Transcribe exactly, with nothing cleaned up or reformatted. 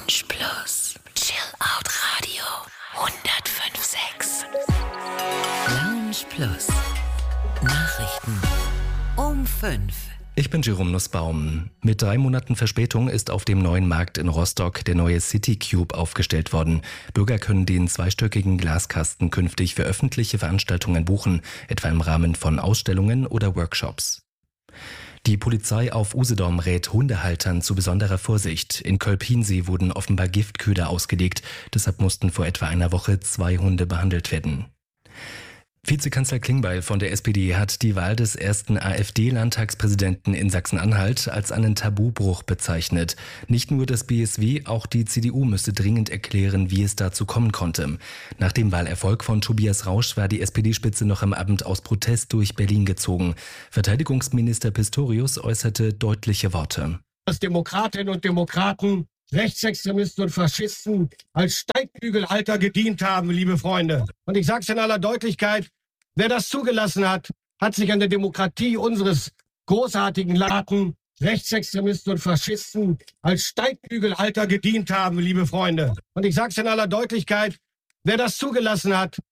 Lounge Plus. Chill Out Radio. hundertfünf Komma sechs. Lounge Plus. Nachrichten. Um fünf. Ich bin Jerome Nussbaum. Mit drei Monaten Verspätung ist auf dem neuen Markt in Rostock der neue City Cube aufgestellt worden. Bürger können den zweistöckigen Glaskasten künftig für öffentliche Veranstaltungen buchen, etwa im Rahmen von Ausstellungen oder Workshops. Die Polizei auf Usedom rät Hundehaltern zu besonderer Vorsicht. In Kölpinsee wurden offenbar Giftköder ausgelegt. Deshalb mussten vor etwa einer Woche zwei Hunde behandelt werden. Vizekanzler Klingbeil von der S P D hat die Wahl des ersten AfD-Landtagspräsidenten in Sachsen-Anhalt als einen Tabubruch bezeichnet. Nicht nur das B S W, auch die C D U müsse dringend erklären, wie es dazu kommen konnte. Nach dem Wahlerfolg von Tobias Rausch war die S P D-Spitze noch am Abend aus Protest durch Berlin gezogen. Verteidigungsminister Pistorius äußerte deutliche Worte. Dass Demokratinnen und Demokraten, Rechtsextremisten und Faschisten als Steigbügelhalter gedient haben, liebe Freunde. Und ich sage es in aller Deutlichkeit, wer das zugelassen hat, hat sich an der Demokratie unseres großartigen Landes, Rechtsextremisten und Faschisten als Steigbügelhalter gedient haben, liebe Freunde. Und ich sage es in aller Deutlichkeit, wer das zugelassen hat,